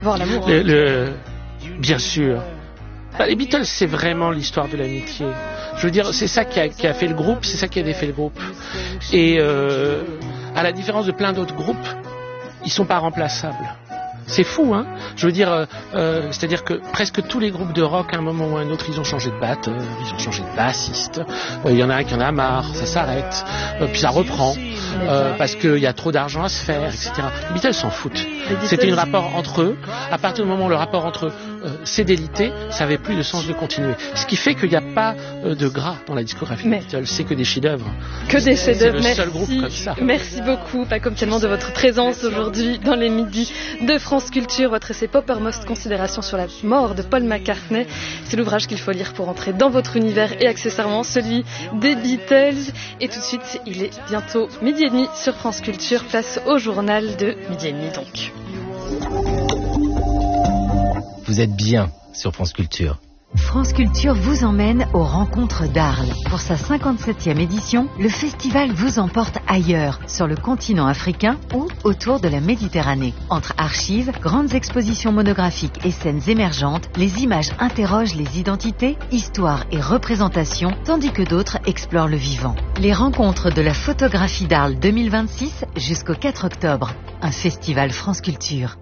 Voir l'amour. Bien sûr. Les Beatles, c'est vraiment l'histoire de l'amitié. Je veux dire, c'est ça qui a fait le groupe, c'est ça qui a défait le groupe. Et à la différence de plein d'autres groupes, ils sont pas remplaçables. C'est fou, hein. Je veux dire, c'est-à-dire que presque tous les groupes de rock, à un moment ou à un autre, ils ont changé de batteur, ils ont changé de bassiste. Il y en a un qui en a marre, ça s'arrête, puis ça reprend, parce qu'il y a trop d'argent à se faire, etc. Les Beatles s'en foutent. C'était un rapport entre eux. À partir du moment où le rapport entre eux s'est délité, ça n'avait plus de sens de continuer. Ce qui fait qu'il n'y a pas de gras dans la discographie des Beatles, c'est que des chefs-d'œuvre. Que des chefs-d'œuvre. C'est le seul groupe comme ça. Merci beaucoup, Paco Tellement, de votre présence aujourd'hui dans les midis de France Culture. Votre essai Poppermost, considération sur la mort de Paul McCartney. C'est l'ouvrage qu'il faut lire pour entrer dans votre univers et accessoirement celui des Beatles. Et tout de suite, il est bientôt 12h30 sur France Culture. Place au journal de 12h30 donc. Vous êtes bien sur France Culture. France Culture vous emmène aux rencontres d'Arles. Pour sa 57e édition, le festival vous emporte ailleurs, sur le continent africain ou autour de la Méditerranée. Entre archives, grandes expositions monographiques et scènes émergentes, les images interrogent les identités, histoires et représentations, tandis que d'autres explorent le vivant. Les rencontres de la photographie d'Arles 2026 jusqu'au 4 octobre. Un festival France Culture.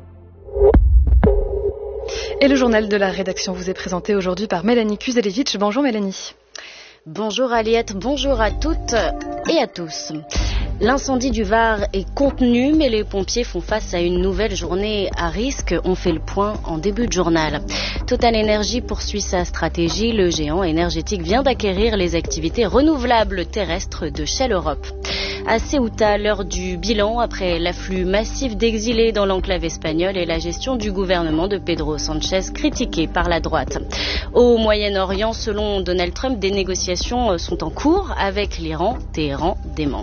Et le journal de la rédaction vous est présenté aujourd'hui par Mélanie Kuzelevitch. Bonjour Mélanie. Bonjour Aliette, bonjour à toutes et à tous. L'incendie du Var est contenu, mais les pompiers font face à une nouvelle journée à risque. On fait le point en début de journal. Total Energy poursuit sa stratégie. Le géant énergétique vient d'acquérir les activités renouvelables terrestres de Shell Europe. À Ceuta, l'heure du bilan après l'afflux massif d'exilés dans l'enclave espagnole et la gestion du gouvernement de Pedro Sánchez critiquée par la droite. Au Moyen-Orient, selon Donald Trump, des négociations sont en cours avec l'Iran. Téhéran dément.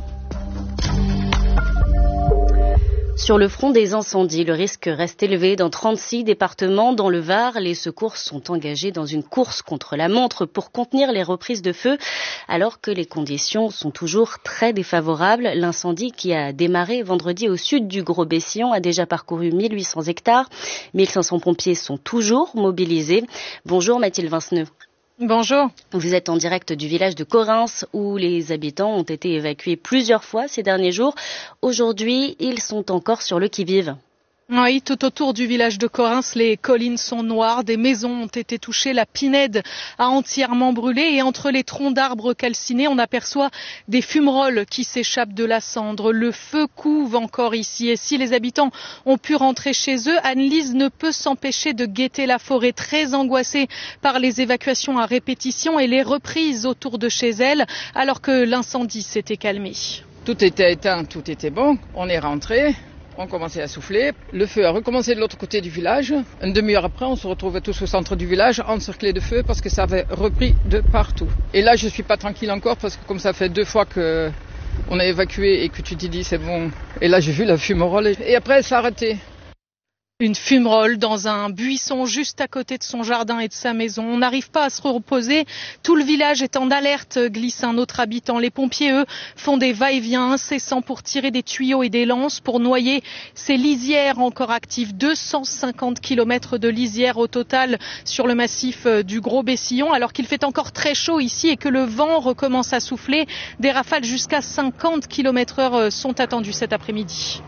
Sur le front des incendies, le risque reste élevé dans 36 départements. Dans le Var, les secours sont engagés dans une course contre la montre pour contenir les reprises de feu, alors que les conditions sont toujours très défavorables. L'incendie qui a démarré vendredi au sud du Gros-Bessillon a déjà parcouru 1800 hectares. 1500 pompiers sont toujours mobilisés. Bonjour Mathilde Vinceneux. Bonjour. Vous êtes en direct du village de Correns où les habitants ont été évacués plusieurs fois ces derniers jours. Aujourd'hui, ils sont encore sur le qui-vive. Oui, tout autour du village de Correns, les collines sont noires, des maisons ont été touchées, la pinède a entièrement brûlé et entre les troncs d'arbres calcinés, on aperçoit des fumerolles qui s'échappent de la cendre. Le feu couve encore ici et si les habitants ont pu rentrer chez eux, Anne-Lise ne peut s'empêcher de guetter la forêt, très angoissée par les évacuations à répétition et les reprises autour de chez elle, alors que l'incendie s'était calmé. Tout était éteint, tout était bon, on est rentré. On commençait à souffler. Le feu a recommencé de l'autre côté du village. Une demi-heure après, on se retrouvait tous au centre du village, encerclés de feu parce que ça avait repris de partout. Et là, je suis pas tranquille encore parce que comme ça fait 2 fois qu'on a évacué et que tu t'es dit c'est bon. Et là, j'ai vu la fumerole et après, ça a arrêté. Une fumerole dans un buisson juste à côté de son jardin et de sa maison. On n'arrive pas à se reposer. Tout le village est en alerte, glisse un autre habitant. Les pompiers, eux, font des va-et-vient incessants pour tirer des tuyaux et des lances pour noyer ces lisières encore actives. 250 km de lisières au total sur le massif du Gros-Bessillon, alors qu'il fait encore très chaud ici et que le vent recommence à souffler. Des rafales jusqu'à 50 km/h sont attendues cet après-midi.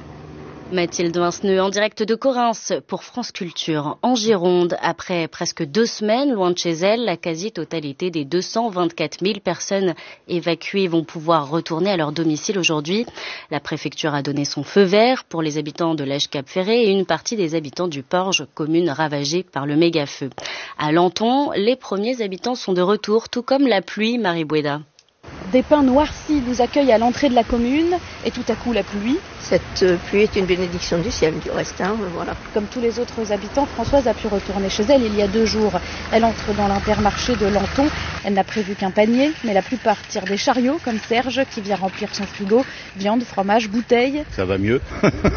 Mathilde Vinceneux en direct de Correns pour France Culture. En Gironde, après presque 2 semaines loin de chez elle, la quasi-totalité des 224 000 personnes évacuées vont pouvoir retourner à leur domicile aujourd'hui. La préfecture a donné son feu vert pour les habitants de l'Èche-Cap-Ferré et une partie des habitants du Porge, commune ravagée par le méga-feu. À Lanton, les premiers habitants sont de retour, tout comme la pluie, Marie Boueda. Des pins noircis nous accueillent à l'entrée de la commune et tout à coup la pluie. Cette pluie est une bénédiction du ciel du reste, voilà. Comme tous les autres habitants, Françoise a pu retourner chez elle il y a 2 jours. Elle entre dans l'Intermarché de Lanton. Elle n'a prévu qu'un panier, mais la plupart tirent des chariots, comme Serge, qui vient remplir son frigo. Viande, fromage, bouteilles. Ça va mieux.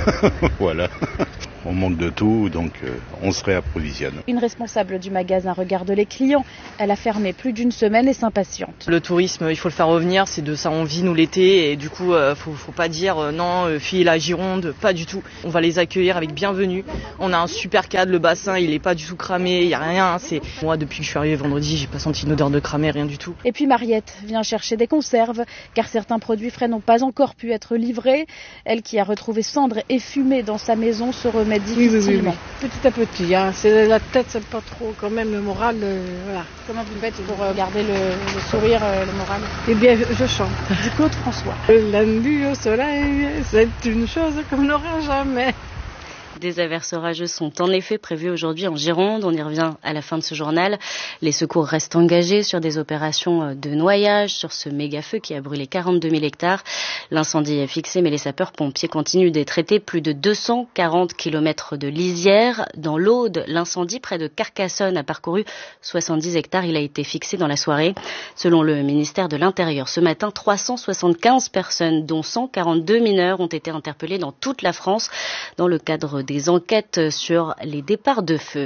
Voilà. On manque de tout, donc on se réapprovisionne. Une responsable du magasin regarde les clients. Elle a fermé plus d'une semaine et s'impatiente. Le tourisme, il faut le faire revenir, c'est de ça on vit nous l'été et du coup faut pas dire non, fille la Gironde, pas du tout. On va les accueillir avec bienvenue. On a un super cadre, le bassin il est pas du tout cramé, il y a rien. Moi depuis que je suis arrivée vendredi, j'ai pas senti une odeur de cramé, rien du tout. Et puis Mariette vient chercher des conserves, car certains produits frais n'ont pas encore pu être livrés. Elle qui a retrouvé cendres et fumée dans sa maison se remet difficilement. Oui. Petit à petit, c'est la tête, c'est pas trop, quand même le moral, voilà. Comment vous faites pour garder le sourire, le moral? Eh bien, je chante. Du Claude François. La nuit au soleil, c'est une chose qu'on n'aura jamais. Des averses orageuses sont en effet prévues aujourd'hui en Gironde. On y revient à la fin de ce journal. Les secours restent engagés sur des opérations de noyage sur ce méga-feu qui a brûlé 42 000 hectares. L'incendie est fixé, mais les sapeurs-pompiers continuent de traiter plus de 240 km de lisière. Dans l'Aude, l'incendie près de Carcassonne a parcouru 70 hectares. Il a été fixé dans la soirée. Selon le ministère de l'Intérieur, ce matin, 375 personnes, dont 142 mineurs, ont été interpellées dans toute la France dans le cadre des enquêtes sur les départs de feu.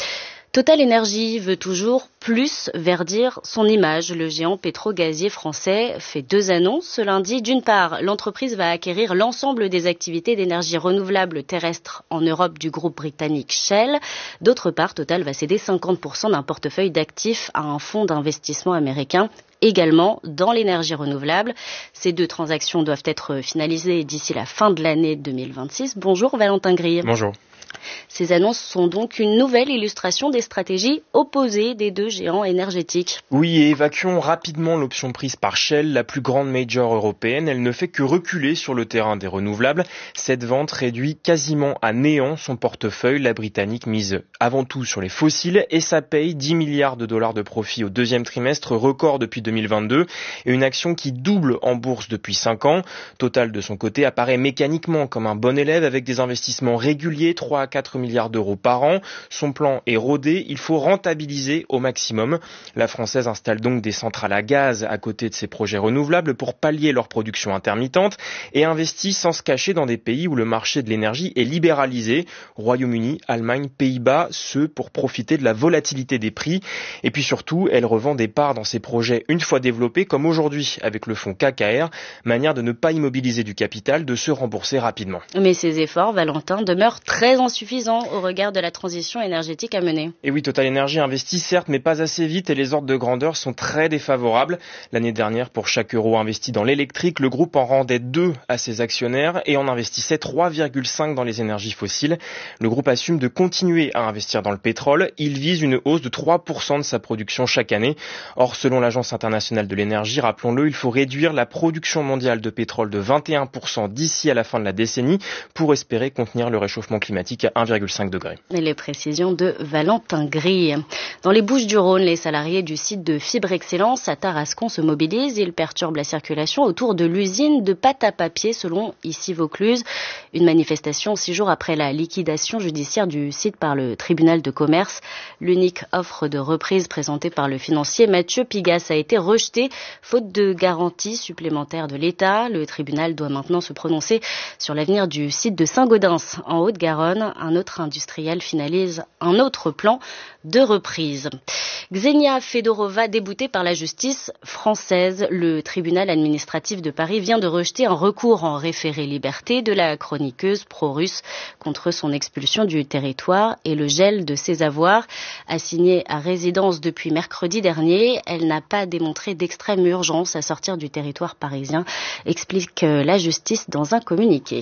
Total Energy veut toujours plus verdir son image. Le géant pétro-gazier français fait 2 annonces ce lundi. D'une part, l'entreprise va acquérir l'ensemble des activités d'énergie renouvelable terrestre en Europe du groupe britannique Shell. D'autre part, Total va céder 50% d'un portefeuille d'actifs à un fonds d'investissement américain, également dans l'énergie renouvelable. Ces 2 transactions doivent être finalisées d'ici la fin de l'année 2026. Bonjour Valentin Gris. Bonjour. Ces annonces sont donc une nouvelle illustration des stratégies opposées des 2 géants énergétiques. Oui, et évacuons rapidement l'option prise par Shell, la plus grande major européenne. Elle ne fait que reculer sur le terrain des renouvelables. Cette vente réduit quasiment à néant son portefeuille. La Britannique mise avant tout sur les fossiles et ça paye 10 milliards de dollars de profit au 2e trimestre, record depuis 2022, et une action qui double en bourse depuis 5 ans. Total, de son côté, apparaît mécaniquement comme un bon élève avec des investissements réguliers, 3 à 4 milliards d'euros par an. Son plan est rodé, il faut rentabiliser au maximum. La Française installe donc des centrales à gaz à côté de ses projets renouvelables pour pallier leur production intermittente et investit sans se cacher dans des pays où le marché de l'énergie est libéralisé. Royaume-Uni, Allemagne, Pays-Bas, ce pour profiter de la volatilité des prix. Et puis surtout, elle revend des parts dans ses projets une fois développés, comme aujourd'hui avec le fonds KKR, manière de ne pas immobiliser du capital, de se rembourser rapidement. Mais ces efforts, Valentin, demeurent très insuffisants au regard de la transition énergétique à mener. Et oui, Total Energy investit certes, mais pas assez vite et les ordres de grandeur sont très défavorables. L'année dernière, pour chaque euro investi dans l'électrique, le groupe en rendait 2 à ses actionnaires et en investissait 3,5 dans les énergies fossiles. Le groupe assume de continuer à investir dans le pétrole. Il vise une hausse de 3% de sa production chaque année. Or, selon l'Agence internationale de l'énergie, rappelons-le, il faut réduire la production mondiale de pétrole de 21% d'ici à la fin de la décennie pour espérer contenir le réchauffement climatique à 1,5 degré. Et les précisions de Valentin Gris. Dans les Bouches-du-Rhône, les salariés du site de Fibre Excellence à Tarascon se mobilisent. Ils perturbent la circulation autour de l'usine de pâte à papier selon Ici Vaucluse. Une manifestation 6 jours après la liquidation judiciaire du site par le tribunal de commerce. L'unique offre de reprise présentée par le financier Mathieu Pigas a été rejetée faute de garantie supplémentaire de l'État. Le tribunal doit maintenant se prononcer sur l'avenir du site de Saint-Gaudens en Haute-Garonne. Un autre industriel finalise un autre plan de reprise. Xenia Fedorova déboutée par la justice française. Le tribunal administratif de Paris vient de rejeter un recours en référé liberté de la chroniqueuse pro-russe contre son expulsion du territoire et le gel de ses avoirs. Assignée à résidence depuis mercredi dernier, elle n'a pas démontré d'extrême urgence à sortir du territoire parisien, explique la justice dans un communiqué.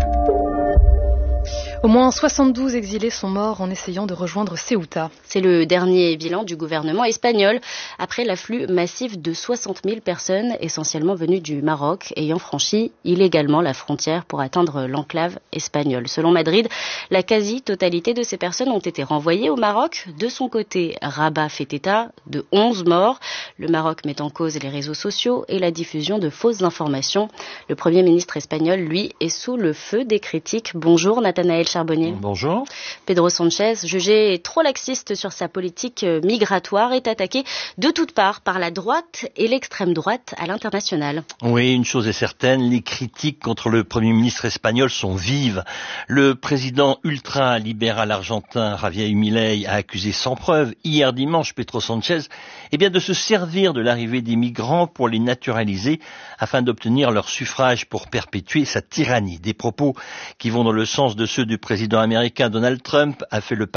Au moins 72 exilés sont morts en essayant de rejoindre Ceuta. C'est le dernier bilan du gouvernement espagnol après l'afflux massif de 60 000 personnes, essentiellement venues du Maroc, ayant franchi illégalement la frontière pour atteindre l'enclave espagnole. Selon Madrid, la quasi-totalité de ces personnes ont été renvoyées au Maroc. De son côté, Rabat fait état de 11 morts. Le Maroc met en cause les réseaux sociaux et la diffusion de fausses informations. Le Premier ministre espagnol, lui, est sous le feu des critiques. Bonjour Nathanaël Charbonnier. Charbonnier. Bonjour. Pedro Sanchez, jugé trop laxiste sur sa politique migratoire, est attaqué de toutes parts par la droite et l'extrême droite à l'international. Oui, une chose est certaine, les critiques contre le Premier ministre espagnol sont vives. Le président ultra-libéral argentin Javier Milei a accusé sans preuve hier dimanche Pedro Sanchez de se servir de l'arrivée des migrants pour les naturaliser afin d'obtenir leur suffrage pour perpétuer sa tyrannie. Des propos qui vont dans le sens de ceux du président américain Donald Trump, a fait le